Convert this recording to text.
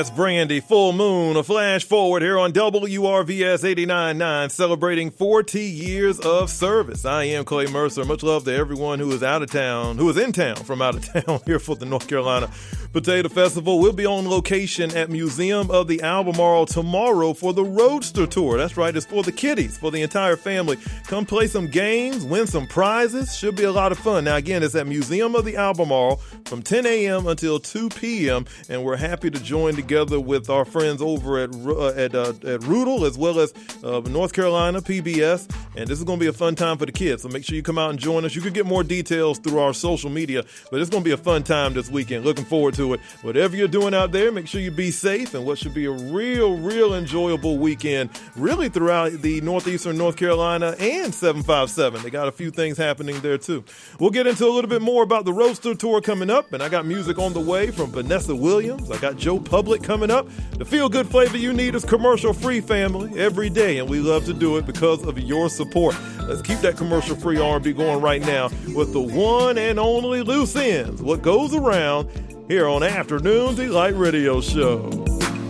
That's Brandy, Full Moon, a flash forward here on WRVS 89.9, celebrating 40 years of service. I am Clay Mercer. Much love to everyone who is out of town, who is in town from out of town here for the North Carolina Potato Festival. We'll be on location at Museum of the Albemarle tomorrow for the Roadster Tour. That's right, it's for the kiddies, for the entire family. Come play some games, win some prizes. Should be a lot of fun. Now, again, it's at Museum of the Albemarle from 10 a.m. until 2 p.m., and we're happy to join together with our friends over at Rudel as well as North Carolina PBS, and this is going to be a fun time for the kids, so make sure you come out and join us. You can get more details through our social media, but it's going to be a fun time this weekend. Looking forward to it. Whatever you're doing out there, make sure you be safe, and what should be a real enjoyable weekend really throughout the northeastern North Carolina and 757. They got a few things happening there too. We'll get into a little bit more about the Roadster Tour coming up, and I got music on the way from Vanessa Williams. I got Joe Public coming up. The feel-good flavor you need is commercial-free, family, every day, and we love to do it because of your support. Let's keep that commercial-free R&B going right now with the one and only Loose Ends, What Goes Around, here on Afternoon Delight Radio Show.